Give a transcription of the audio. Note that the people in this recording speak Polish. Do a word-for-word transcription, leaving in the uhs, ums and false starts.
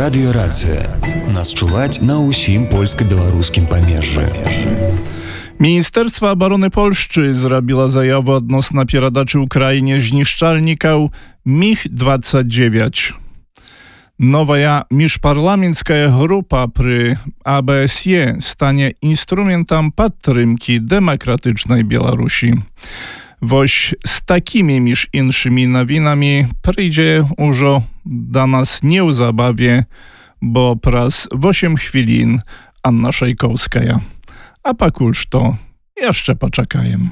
Радыёрацыя. Нас чуваць на ўсім польска-беларускім памежжы. Ministerstwo Obrony Polszczy zrobiła zajawę odnośnie передачи Ukrainie zniszczalników mig двадцать девять. Nowa międzyparlamentarna grupa przy A B S E stanie instrumentem podtrzymki demokratycznej Białorusi. Woś z takimi miż inszymi nowinami przyjdzie już do nas nie w zabawie, bo pras osiem chwilin Anna Szejkowska. A pakulż to jeszcze poczekajem.